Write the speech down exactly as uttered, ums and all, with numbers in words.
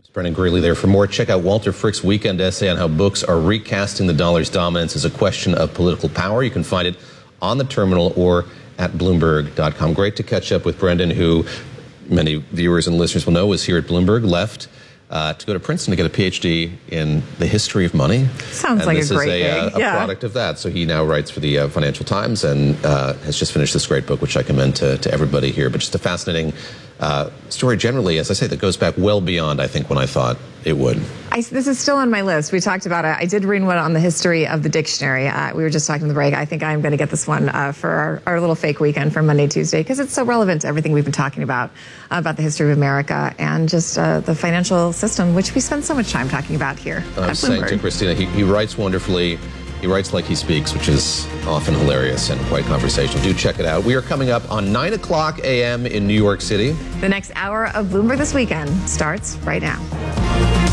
Brendan Greeley there. For more, check out Walter Frick's weekend essay on how books are recasting the dollar's dominance as a question of political power. You can find it on the Terminal or at Bloomberg dot com. Great to catch up with Brendan, who many viewers and listeners will know was here at Bloomberg, left uh, to go to Princeton to get a P H D in the history of money. Sounds and like this a great is a, thing. uh, a yeah. product of that. So he now writes for the uh, Financial Times and uh, has just finished this great book, which I commend to, to everybody here. But just a fascinating uh, story generally, as I say, that goes back well beyond, I think, when I thought it would. I, this is still on my list. We talked about it. I did read one on the history of the dictionary. Uh, we were just talking in the break. I think I'm going to get this one uh, for our, our little fake weekend for Monday, Tuesday, because it's so relevant to everything we've been talking about, uh, about the history of America and just uh, the financial system, which we spend so much time talking about here I was saying to Christina, he, he writes wonderfully. He writes like he speaks, which is often hilarious and quite conversational. Do check it out. We are coming up on nine o'clock a m in New York City. The next hour of Bloomberg This Weekend starts right now.